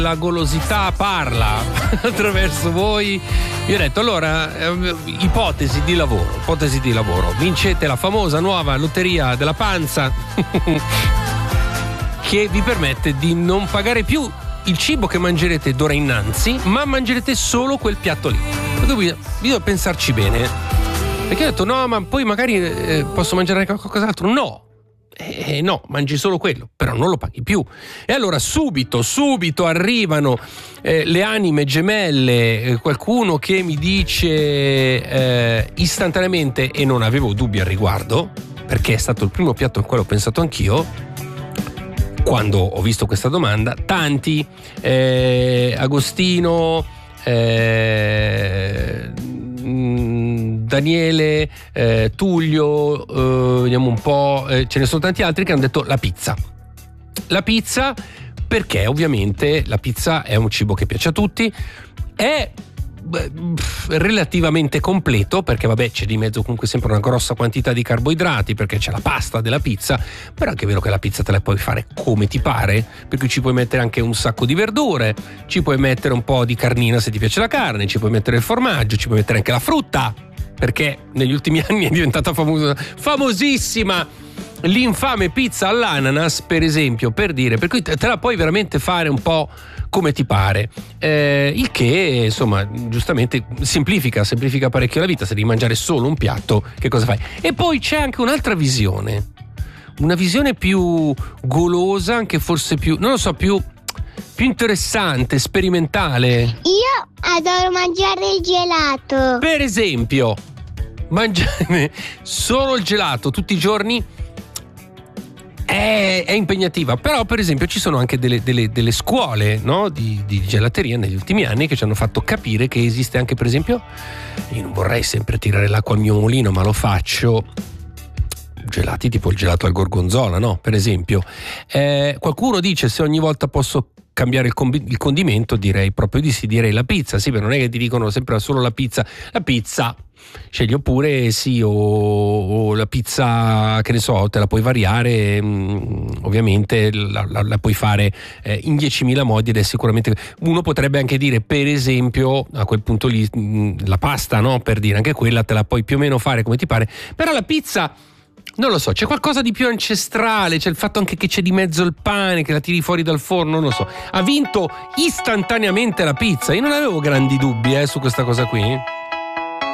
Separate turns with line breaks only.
la golosità parla attraverso voi. Io ho detto allora, ipotesi di lavoro, vincete la famosa nuova lotteria della panza che vi permette di non pagare più il cibo che mangerete d'ora innanzi, ma mangerete solo quel piatto lì. Io devo pensarci bene, perché ho detto no, ma poi magari posso mangiare qualcos'altro. No, mangi solo quello, però non lo paghi più. E allora subito arrivano le anime gemelle, qualcuno che mi dice istantaneamente, e non avevo dubbi al riguardo, perché è stato il primo piatto al quale ho pensato anch'io quando ho visto questa domanda. Tanti, Agostino, Daniele, Tullio, vediamo un po', ce ne sono tanti altri che hanno detto la pizza. La pizza perché ovviamente la pizza è un cibo che piace a tutti, è relativamente completo, perché vabbè c'è di mezzo comunque sempre una grossa quantità di carboidrati, perché c'è la pasta della pizza, però è anche vero che la pizza te la puoi fare come ti pare, per cui ci puoi mettere anche un sacco di verdure, ci puoi mettere un po' di carnina se ti piace la carne, ci puoi mettere il formaggio, ci puoi mettere anche la frutta, perché negli ultimi anni è diventata famosissima l'infame pizza all'ananas, per esempio, per dire, per cui te la puoi veramente fare un po' come ti pare, il che insomma giustamente semplifica parecchio la vita. Se devi mangiare solo un piatto, che cosa fai? E poi c'è anche un'altra visione, una visione più golosa, anche forse più, non lo so, più interessante, sperimentale.
Io adoro mangiare il gelato.
Per esempio, mangiare solo il gelato tutti i giorni è impegnativa, però per esempio ci sono anche delle scuole, no, di gelateria negli ultimi anni che ci hanno fatto capire che esiste anche, per esempio, io non vorrei sempre tirare l'acqua al mio mulino, ma lo faccio, gelati tipo il gelato al gorgonzola, no, per esempio, qualcuno dice se ogni volta posso cambiare il condimento, direi proprio di sì, direi la pizza, sì, perché non è che ti dicono sempre solo la pizza scegli, oppure sì, o la pizza, che ne so, te la puoi variare, ovviamente la puoi fare in 10.000 modi, ed è sicuramente, uno potrebbe anche dire, per esempio, a quel punto lì, la pasta, no, per dire, anche quella te la puoi più o meno fare come ti pare, però la pizza, non lo so, c'è qualcosa di più ancestrale, c'è il fatto anche che c'è di mezzo il pane, che la tiri fuori dal forno, non lo so. Ha vinto istantaneamente la pizza. Io non avevo grandi dubbi su questa cosa qui.